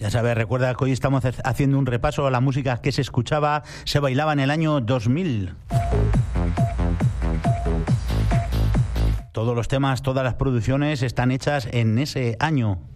Ya sabes, recuerda que hoy estamos haciendo un repaso a la música que se escuchaba, se bailaba en el año 2000. Todos los temas, todas las producciones están hechas en ese año.